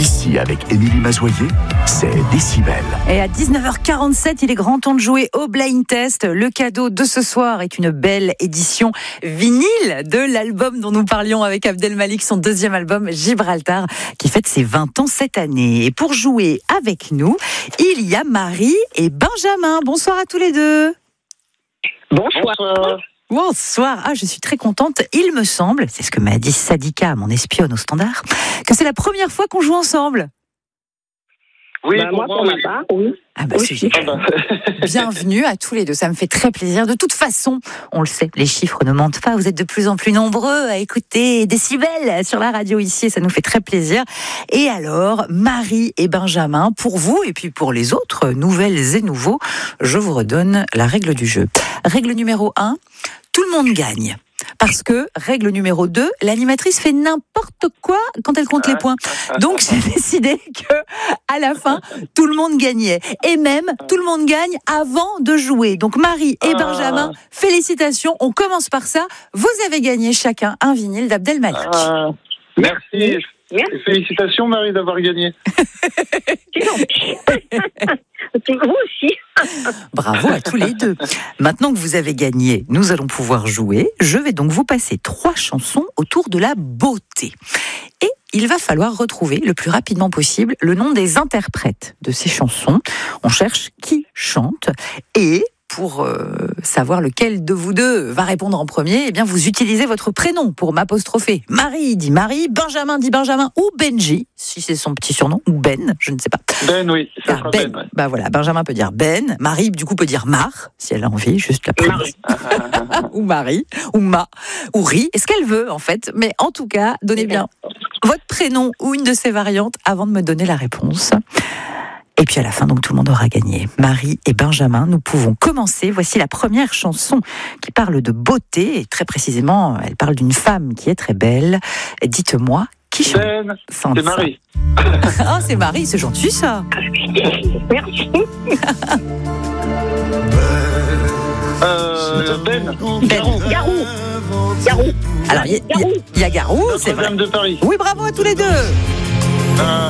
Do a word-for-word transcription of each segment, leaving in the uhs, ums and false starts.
Ici, avec Émilie Mazoyer, c'est Décibel. Et à dix-neuf heures quarante-sept, il est grand temps de jouer au Blind Test. Le cadeau de ce soir est une belle édition vinyle de l'album dont nous parlions avec Abdelmalik, son deuxième album Gibraltar, qui fête ses vingt ans cette année. Et pour jouer avec nous, il y a Marie et Benjamin. Bonsoir à tous les deux. Bonsoir. Bonsoir. Ah, je suis très contente. Il me semble, c'est ce que m'a dit Sadika, mon espionne au standard, que c'est la première fois qu'on joue ensemble. Oui, bah, pour moi, moi, pour oui. ma part, oui. Ah bah Oui. c'est génial. Bienvenue à tous les deux, ça me fait très plaisir. De toute façon, on le sait, les chiffres ne mentent pas. Vous êtes de plus en plus nombreux à écouter Décibel sur la radio ici, et ça nous fait très plaisir. Et alors, Marie et Benjamin, pour vous et puis pour les autres, nouvelles et nouveaux, je vous redonne la règle du jeu. Règle numéro un, tout le monde gagne. Parce que, règle numéro deux, l'animatrice fait n'importe quoi quand elle compte les points. Donc, j'ai décidé que, à la fin, tout le monde gagnait. Et même, tout le monde gagne avant de jouer. Donc, Marie et Benjamin, félicitations. On commence par ça. Vous avez gagné chacun un vinyle d'Abdelmalik. Ah, merci. Merci. Félicitations, Marie, d'avoir gagné. C'est gentil. C'est vous aussi. Bravo à tous les deux. Maintenant que vous avez gagné, nous allons pouvoir jouer. Je vais donc vous passer trois chansons autour de la beauté. Et il va falloir retrouver le plus rapidement possible le nom des interprètes de ces chansons. On cherche qui chante et pour euh, savoir lequel de vous deux va répondre en premier, eh bien vous utilisez votre prénom pour m'apostropher. Marie dit Marie, Benjamin dit Benjamin ou Benji, si c'est son petit surnom, ou Ben, je ne sais pas. Ben, oui, ça Ah, sera Ben, Ben. ouais. bah voilà, Benjamin peut dire Ben, Marie du coup peut dire Mar, si elle a envie, juste la Marie. ou Marie, ou Ma, ou Ri, est-ce qu'elle veut en fait. Mais en tout cas, donnez bien votre prénom ou une de ces variantes avant de me donner la réponse. Et puis à la fin, donc tout le monde aura gagné. Marie et Benjamin, nous pouvons commencer. Voici la première chanson qui parle de beauté. Et très précisément, elle parle d'une femme qui est très belle. Dites-moi, qui chante Ben, Sans c'est ça. Marie. Ah, c'est Marie, c'est gentil ça. Merci. Euh, Ben. Ben. Garou. Garou. Garou. Alors, il y, a- il y a- il y a Garou, c'est vrai. Notre-Dame de Paris. Oui, bravo à tous les deux. Euh,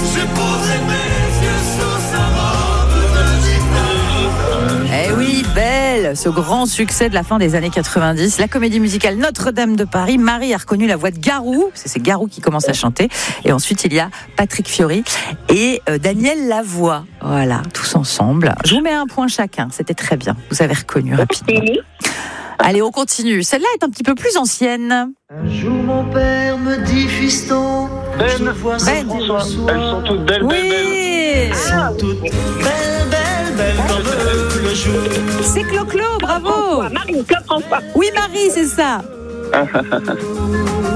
Eh oui, Belle, ce grand succès de la fin des années quatre-vingt-dix. La comédie musicale Notre-Dame de Paris. Marie a reconnu la voix de Garou, parce que c'est Garou qui commence à chanter. Et ensuite, il y a Patrick Fiori et euh, Daniel Lavoie. Voilà, tous ensemble. Je vous mets un point chacun, c'était très bien. Vous avez reconnu rapidement. Oui. Allez, on continue. Celle-là est un petit peu plus ancienne. Un jour mon père me dit fiston, Ben. je vois Ben. François. Elles sont toutes belles, belles, belles. Oui, Ah, toutes belles, belles, belles comme le jour. c'est Clo-Clo, bravo. François. Marie, Claude François. Oui, Marie, c'est ça.